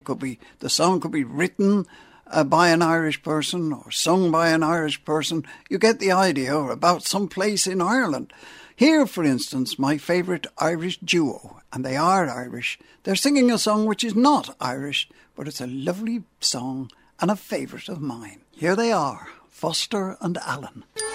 The song could be written by an Irish person or sung by an Irish person. You get the idea, or about some place in Ireland. Here, for instance, my favourite Irish duo, and they are Irish. They're singing a song which is not Irish, but it's a lovely song and a favourite of mine. Here they are, Foster and Allen.